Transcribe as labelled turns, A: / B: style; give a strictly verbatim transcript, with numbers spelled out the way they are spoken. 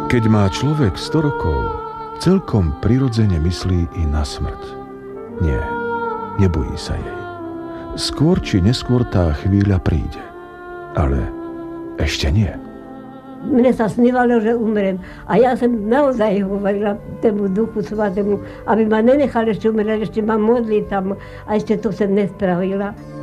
A: Keď má človek sto rokov, celkom prirodzene myslí i na smrť. Nie, nebojí sa jej. Skôr či neskôr tá chvíľa príde. Ale ešte nie.
B: Mne sa snívalo, že umrem. A ja som naozaj hovorila tému Duchu Svatému, aby ma nenechal ešte umrieť, ešte ma modliť tam. A ešte to som nespravila.